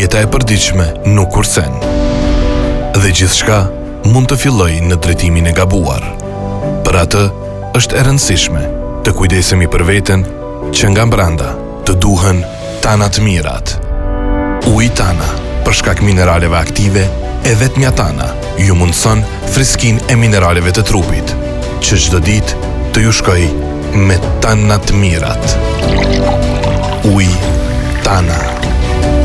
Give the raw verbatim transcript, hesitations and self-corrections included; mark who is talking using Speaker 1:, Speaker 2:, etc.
Speaker 1: jeta e përditshme nuk kursen. Dhe gjithçka mund të fillojë në drejtimin e gabuar. Për atë, është e rëndësishme të kujdesemi për veten që nga brenda të duhen Tana të mirat. Uji Tana, për shkak mineraleve aktive, e vetmja Tana ju mundson friskinë e mineraleve të trupit, që çdo ditë të ju shkojë me Tana të mirat. Uji Tana.